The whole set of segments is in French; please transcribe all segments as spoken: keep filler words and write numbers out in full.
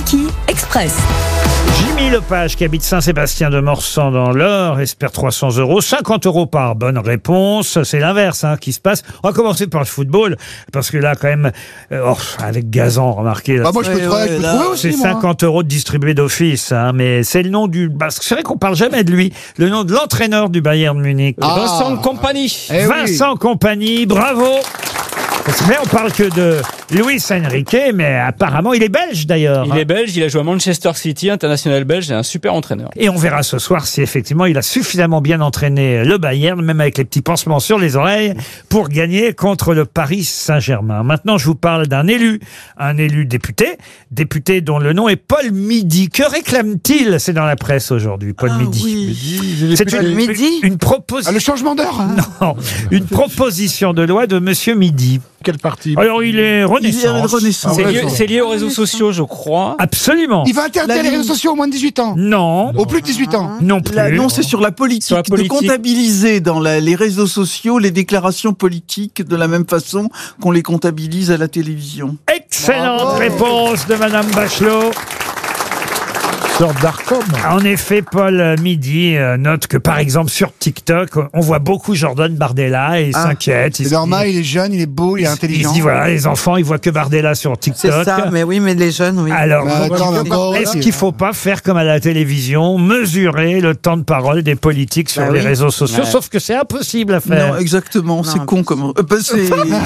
Ski Express. Jimmy Lepage, qui habite Saint-Sébastien-de-Morsan dans l'Eure, espère trois cents euros. cinquante euros par bonne réponse. C'est l'inverse hein, qui se passe. On va commencer par le football, parce que là, quand même, euh, oh, avec Gazan, remarquez. Là, bah moi, je peux, ouais, ouais, je peux trouver aussi, c'est moi. cinquante euros distribués d'office. Hein, mais c'est le nom du... Bah, c'est vrai qu'on parle jamais de lui. Le nom de l'entraîneur du Bayern Munich. Ah. Vincent Kompany. Eh Vincent oui. Kompany, bravo. C'est vrai, on parle que de Luis Enrique, mais apparemment, il est belge d'ailleurs. Il est belge, il a joué à Manchester City, international belge, et un super entraîneur. Et on verra ce soir si effectivement il a suffisamment bien entraîné le Bayern, même avec les petits pansements sur les oreilles, pour gagner contre le Paris Saint-Germain. Maintenant, je vous parle d'un élu, un élu député, député dont le nom est Paul Midi. Que réclame-t-il? C'est dans la presse aujourd'hui, Paul Ah, Midi. oui. C'est une, Midi une proposition. Ah, le changement d'heure. Hein. Non, une proposition de loi de Monsieur Midi. Quel parti? Alors, il est Il y a une Renaissance. renaissance. C'est ouais, lié, ouais. c'est lié aux réseaux sociaux, je crois. Absolument. Il va interdire La les réseaux ligne. sociaux aux moins de dix-huit ans. Non, Au plus de dix-huit ans. non plus. La- non, c'est sur la politique, Sur la politique. de comptabiliser dans la- les réseaux sociaux les déclarations politiques de la même façon qu'on les comptabilise à la télévision. Excellente Bravo. réponse de Madame Bachelot. Sorte d'Arcom. En effet, Paul Midi euh, note que, par exemple, sur TikTok, on voit beaucoup Jordan Bardella et il Ah. s'inquiète. Il C'est se normal, dit- il est jeune, il est beau, il est il se intelligent. dit, voilà, les enfants, ils voient que Bardella sur C'est TikTok. ça, mais oui, mais les jeunes, oui. Alors, Bah, attends, mais encore, est-ce voilà. qu'il faut pas faire comme à la télévision, mesurer le temps de parole des politiques sur Bah les oui. réseaux sociaux? Ouais. Sauf que c'est impossible à faire. Non, exactement, c'est con comme... euh, bah, c'est-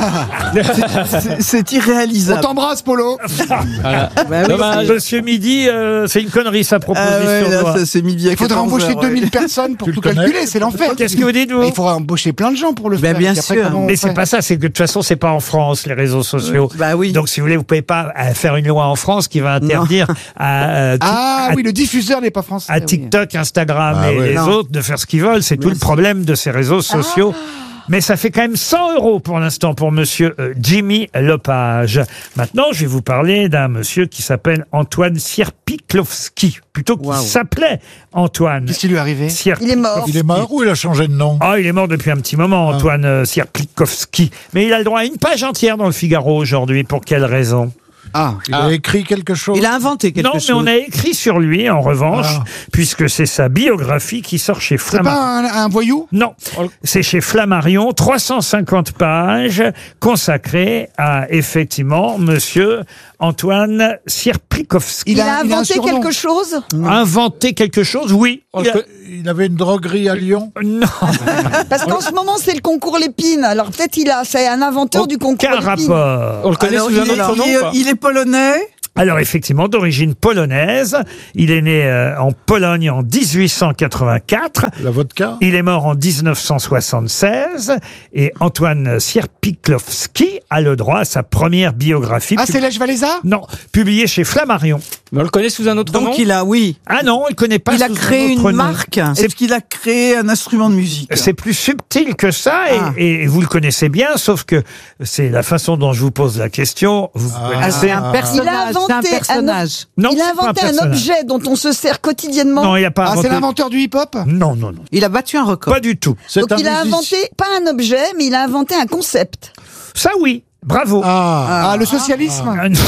c'est- c'est- C'est On irréalisable. t'embrasse, Polo. Voilà. Bah oui, Dommage. Monsieur Midi, euh, c'est une connerie sa Ah proposition ouais, de là, loi. ça, c'est midi à Il faudrait quatorze embaucher heures, deux ouais. mille personnes pour Tu tout le connais calculer, c'est l'enfer. Qu'est-ce que vous dites, vous? Il faudrait embaucher plein de gens pour le Ben, faire. bien Et après, sûr. comment on Mais c'est fait pas ça, c'est que de toute façon, c'est pas en France, les réseaux sociaux. Bah oui. Donc, si vous voulez, vous pouvez pas euh, faire une loi en France qui va interdire à, euh, Ah à- oui, le diffuseur n'est pas français. à oui. TikTok, Instagram Ah et ouais. les Non. autres de faire ce qu'ils veulent. C'est tout le problème de ces réseaux sociaux. Mais ça fait quand même cent euros pour l'instant pour monsieur euh, Jimmy Lepage. Maintenant, je vais vous parler d'un monsieur qui s'appelle Antoine Sierpiklowski. Plutôt qu'il Waouh. s'appelait Antoine Qu'est-ce qui lui est arrivé? Sierpiklowski. Il est mort. Il est mort ou il a changé de nom? Ah, il est mort depuis un petit moment, Antoine euh, Sierpiklowski. Mais il a le droit à une page entière dans le Figaro aujourd'hui. Pour quelle raison? Ah, Il a écrit quelque chose? Il a inventé quelque Non, chose. mais on a écrit sur lui, en revanche, Ah. puisque c'est sa biographie qui sort chez c'est Flammarion. pas un, un voyou? Non, c'est chez Flammarion, trois cent cinquante pages consacrées à, effectivement, monsieur Antoine Sierpiklowski. Il, Il a, a- il a un inventé surnom. quelque chose. Inventé quelque chose, oui. On Il a- le co- Il avait une droguerie à Lyon? Non, Parce qu'en ce moment, c'est le concours Lépine. Alors peut-être il a, c'est un inventeur du concours aucun Lépine. rapport. on le connaît Alors, sous un il, est, autre nom il est- ou pas il est polonais. Alors effectivement, d'origine polonaise, il est né euh, en Pologne en dix-huit cent quatre-vingt-quatre. La vodka? Il est mort en dix-neuf cent soixante-seize et Antoine Sierpiklowski a le droit à sa première biographie. Ah, pub- c'est Lèche Valéza? Non, publiée chez Flammarion. Mais on le connaît sous un autre nom. Donc il a, oui, Ah non, il connaît pas. il a sous un créé autre une nom. marque. C'est- Est-ce qu'il a créé un instrument de musique? C'est plus subtil que ça et, Ah. et vous le connaissez bien, sauf que c'est la façon dont je vous pose la question. Vous Ah. connaissez- Ah, c'est un personnage. Il a inventé c'est un un personnage. Non, il a c'est pas inventé un, personnage. objet dont on se sert quotidiennement. Non, il n'y a pas. Ah, inventé- c'est l'inventeur du hip-hop? Non, non, non, Il a battu un record. pas du tout. C'est Donc un il a musicien. inventé pas un objet, mais il a inventé un concept. Ça, oui. Bravo. Ah, Ah, le socialisme?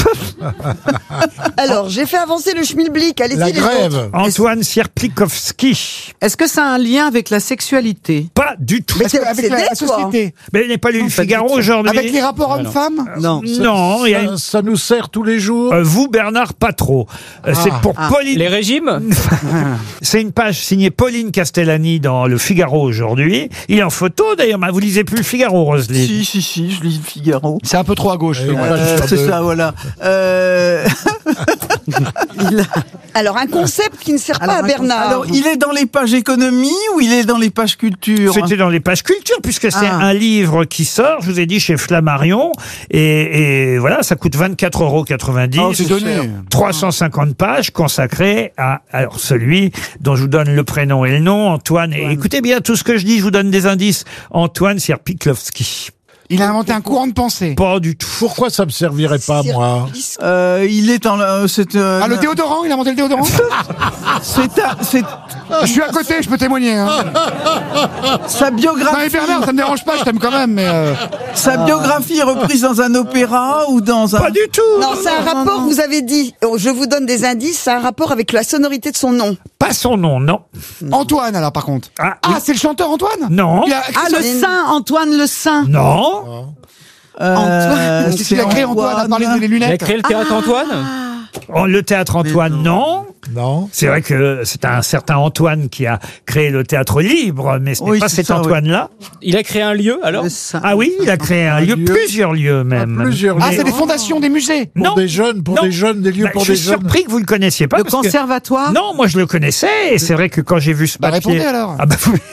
Alors j'ai fait avancer le schmilblick. Allez-y la les autres. grève. Antoine Sierpiklowski. Est-ce que ça a un lien avec la sexualité? Pas du tout. Mais c'est c'est avec la, la net, quoi. société. Mais il n'est pas lu Non, le pas du Figaro tout. aujourd'hui. Avec les rapports hommes-femmes? Non. Non, il y a une- Ça, ça nous sert tous les jours? Euh, vous, Bernard, pas trop. Euh, c'est pour Ah. Pauline. Les régimes. C'est une page signée Pauline Castellani dans le Figaro aujourd'hui. Il est en photo d'ailleurs. Mais vous lisez plus le Figaro, Roselyne. Si, si, si, je lis le Figaro. C'est un peu trop à gauche. Eh, ouais. voilà, Euh, sur c'est deux. ça, voilà. Euh... il a- Alors un concept qui ne sert pas Alors, à Bernard. alors, il est dans les pages économie ou il est dans les pages culture? C'était dans les pages culture, puisque c'est Ah. un livre qui sort, je vous ai dit, chez Flammarion. Et, et voilà, ça coûte vingt-quatre euros quatre-vingt-dix. Oh, c'est donné. trois cent cinquante pages consacrées à alors celui dont je vous donne le prénom et le nom, Antoine. Et écoutez bien tout ce que je dis, je vous donne des indices. Antoine Sierpiklowski. Il a inventé un courant de pensée. Pas du tout. Pourquoi ça me servirait pas, moi? Euh, il est en... euh, c'est, euh, Ah, le déodorant, il a inventé le déodorant. c'est, un- c'est Je suis à côté, je peux témoigner. Hein. sa Non mais biographie. Bernard, ça me dérange pas, je t'aime quand même, mais... Euh... Sa biographie est reprise dans un opéra ou dans un... Pas du tout. Non, c'est un rapport, vous avez dit, oh, je vous donne des indices, c'est un rapport avec la sonorité de son nom. Pas son nom, non. Antoine, alors, par contre. Ah, Ah, oui. c'est le chanteur Antoine. Non. Il a... Ah, le Saint, Antoine le Saint. Non. Euh, Qu'est-ce qu'il a créé Antoine, à parler des Il a lunettes. créé le théâtre Antoine. Oh, le théâtre Antoine, non. Non. C'est vrai que c'est un certain Antoine qui a créé le théâtre libre, mais ce n'est Oui, pas c'est cet ça, oui. Antoine-là. Il a créé un lieu, alors. Le Saint. Ah oui, il a créé un, Un lieu, lieu. plusieurs lieux même. Plusieurs Ah, lieux. c'est des fondations, des musées. Pour Non. des jeunes, pour Non. des jeunes, des lieux Bah, pour je des suis jeunes. surpris que vous le connaissiez pas. Le parce que- conservatoire. Non, moi je le connaissais et c'est vrai que quand j'ai vu ce Bah, papier. répondez alors. Ah bah, vous-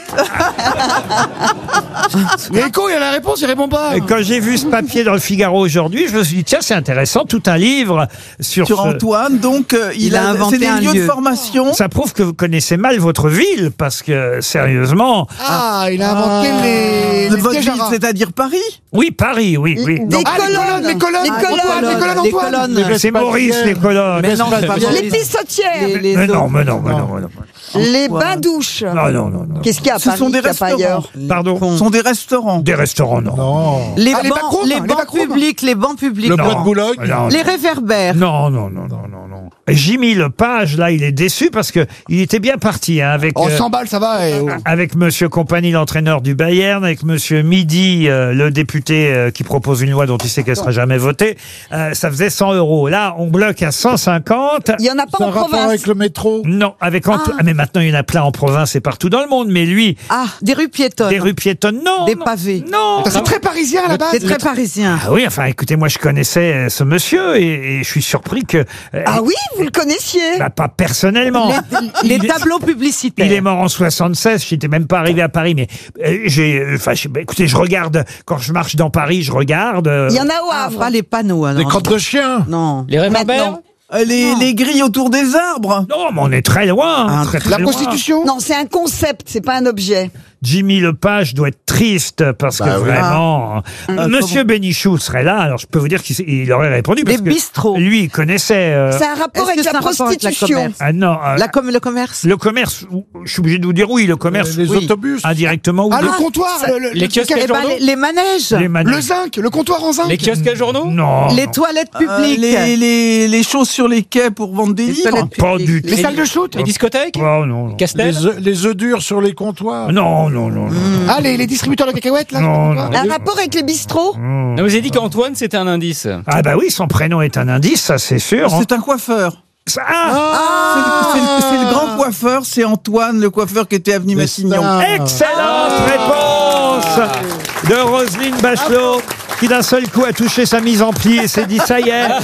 Il est con, il a la réponse, il répond pas. Et quand j'ai vu ce papier dans le Figaro aujourd'hui, je me suis dit tiens c'est intéressant, tout un livre sur, Sur ce- Antoine, donc euh, il, Il a inventé c'est des un lieux lieu. de formation. Ça prouve que vous connaissez mal votre ville parce que sérieusement, Ah, il a inventé les... De les votre pièges à ville, rats. c'est-à-dire Paris. oui Paris, oui oui. Des Ah, les colonnes, les colonnes, Les Antoine, colonnes. les colonnes, Les Antoine. colonnes. Les C'est Maurice les colonnes. Mais non, c'est pas Les vrai. Les pissotières, Les- les Mais non, autres. mais non, mais non, mais non. les Antoine. bains-douches. Non, non, non, non. Qu'est-ce qu'il y a à Ce Paris sont des qu'il y a pas ailleurs restaurants. Pardon. Ce sont des restaurants. Des restaurants, non. Non. Les Ah, les bancs, backrooms, les les bancs backrooms. publics, les bancs publics. Le Non. bois de Boulogne. Non, Les réverbères. non, non, non, non, non, non. Et Jimmy Lepage, là, il est déçu parce que il était bien parti hein, avec. Oh, euh, cent balles, ça va. Et... oh. Avec Monsieur Compagnie, l'entraîneur du Bayern, avec Monsieur Midi, euh, le député euh, qui propose une loi dont il sait qu'elle sera jamais votée, euh, ça faisait cent euros. Là, on bloque à cent cinquante. Il y en a pas C'est un en rapport province. avec le métro. Non, avec Antoine. Ah. Mais maintenant, il y en a plein en province et partout dans le monde. Mais lui, Ah, des rues piétonnes. des rues piétonnes, non. Des non, pavés. Non. C'est très parisien à la base. C'est très parisien. Ah oui, enfin, écoutez, moi, je connaissais euh, ce monsieur et, et je suis surpris que. euh, Ah oui, vous le connaissiez. bah, pas personnellement. Les Il est- tableaux publicitaires. Il est mort en soixante-seize, j'étais même pas arrivé à Paris, mais euh, j'ai, euh, enfin, je- bah, écoutez, je regarde quand je marche dans Paris, je regarde. euh, Il y en a au Ah, Havre. pas les panneaux, alors. Des crottes de chien. Non. Les réverbères. Maintenant. Euh, Les, les grilles autour des arbres. Non, mais on est très loin, Ah, très, très La loin. prostitution. Non, c'est un concept, c'est pas un objet. Jimmy Lepage doit être triste parce Bah que oui. vraiment, euh, Monsieur Bénichou serait là. Alors je peux vous dire qu'il s- il aurait répondu parce Des que bistrots. lui il connaissait. euh, C'est un rapport Est-ce avec que c'est la un rapport avec la prostitution. commerce ah non, euh, La com- le commerce. le commerce. ou- Je suis obligé de vous dire oui, le commerce. Les oui. autobus. Indirectement ou Ah, le de- comptoir. le- le- les le- kiosques le- à Eh ben, journaux. les, les manèges. les manèges. Le zinc, le comptoir en zinc. Les kiosques à journaux. Non, Les non, toilettes Euh, publiques. les, les, les choses sur les quais pour vendre des Les livres. toilettes pas publiques. du tout. Les salles de shoot. Les discothèques. Oh, non, non. Castel. Les œufs, les œufs durs sur les comptoirs. Non, non, non, non. Ah, les, les distributeurs de cacahuètes, là. Non, je sais pas quoi. non. Un rapport avec les bistrots. non. Non, vous avez dit qu'Antoine c'était un indice. Ah bah oui, son prénom est un indice, ça c'est sûr. C'est un coiffeur. Ça- ah, C'est le- c'est le, c'est le grand coiffeur, c'est Antoine, le coiffeur qui était avenue Mais Massignon. ça- excellente réponse de Roselyne Bachelot, qui d'un seul coup a touché sa mise en pli et s'est dit ça y est,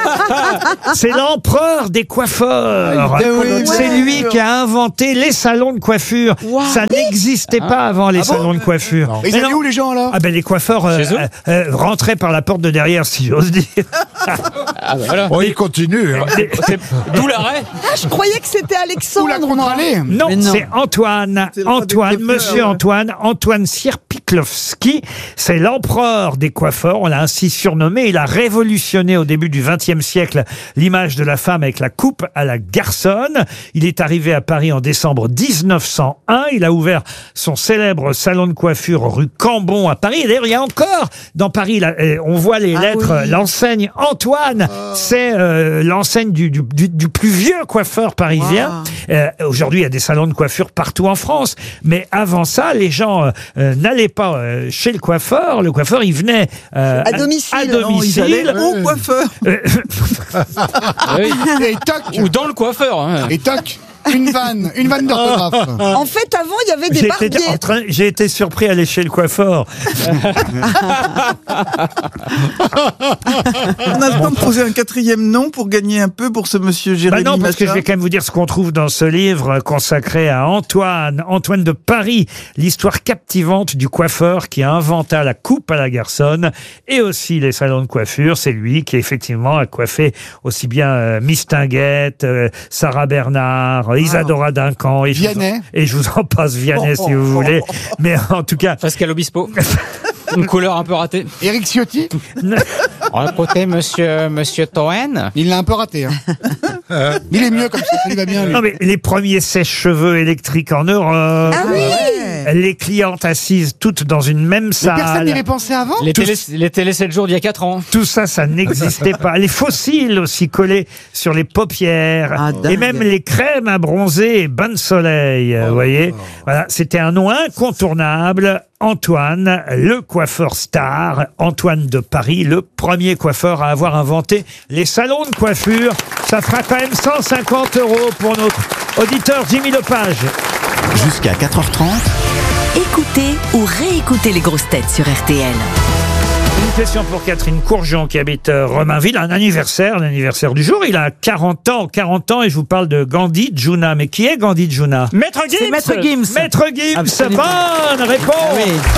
c'est l'empereur des coiffeurs. Ah, oui, C'est ouais. lui qui a inventé les salons de coiffure. Ça n'existait pas avant les Ah bon salons de coiffure. Non. Et ils Mais allaient non. où les gens alors? Ah ben les coiffeurs euh, Chez eux euh, euh, rentraient par la porte de derrière, si j'ose dire. Ah bah voilà. Oh, il continue. hein. C'est- D'où l'arrêt. Ah, je croyais que c'était Ou Alexandre. la moi. contre-allée. Non, Mais non. c'est Antoine. C'est le roi des Antoine, coiffeurs, monsieur ouais. Antoine, Antoine Sierpikowski. C'est l'empereur des coiffeurs. On l'a ainsi surnommé. Il a révolutionné au début du vingtième siècle l'image de la femme avec la coupe à la garçonne. Il est arrivé à Paris en décembre dix-neuf cent un. Il a ouvert son célèbre salon de coiffure rue Cambon à Paris. Et d'ailleurs, il y a encore dans Paris, là, euh, on voit les Ah lettres, oui. l'enseigne Antoine. C'est euh, l'enseigne du, du, du- du plus vieux coiffeur parisien. Euh, Aujourd'hui, il y a des salons de coiffure partout en France. Mais avant ça, les gens euh, euh, n'allaient pas euh, chez le coiffeur. Le coiffeur, il venait euh, À domicile. À Non, ils allaient domicile. au coiffeur. Euh, Ah oui. Et toc. Ou dans le coiffeur. hein. Et toc. Une vanne. Une vanne d'orthographe. En fait, avant, il y avait des J'ai été, barbiers. en train- j'ai été surpris à aller chez le coiffeur. On a le temps de poser un quatrième nom pour gagner un peu pour ce monsieur Bah Jérémy non, parce que je Machin. vais quand même vous dire ce qu'on trouve dans ce livre consacré à Antoine, Antoine de Paris, l'histoire captivante du coiffeur qui inventa la coupe à la garçonne et aussi les salons de coiffure. C'est lui qui effectivement a coiffé aussi bien euh, Mistinguett, euh, Sarah Bernard, euh, Isadora Duncan et je, vous en, Vianney. et je vous en passe Vianney si vous voulez. Mais en tout cas, Pascal Obispo. Une couleur un peu ratée. Eric Ciotti, Écoutez, monsieur, monsieur Toen. il l'a un peu raté. Hein. Il est mieux comme ça, ça lui va bien. Lui. Non mais les premiers sèche-cheveux électriques en Europe. Ah oui. Les clientes assises toutes dans une même Mais personne salle. n'y avait pensé avant. Les Tous- télé, les télé sept jours d'il y a quatre ans. Tout ça, ça n'existait pas. Les fossiles aussi collés sur les paupières. Ah, dingue. et même les crèmes à bronzer et bains de soleil. Vous voyez, voilà, c'était un nom incontournable. Antoine, le coiffeur star, Antoine de Paris, le premier coiffeur à avoir inventé les salons de coiffure. Ça fera quand même cent cinquante euros pour notre auditeur Jimmy Lepage. Jusqu'à quatre heures trente, Écoutez ou réécoutez les grosses têtes sur R T L. Une question pour Catherine Courgeon qui habite euh, Romainville, un anniversaire, l'anniversaire du jour. Il a quarante ans, quarante ans et je vous parle de Gandhi Juna. Mais qui est Gandhi Juna? Maître Gims. C'est Maître Gims. Maître Gims, Absolument. bonne réponse. Oui.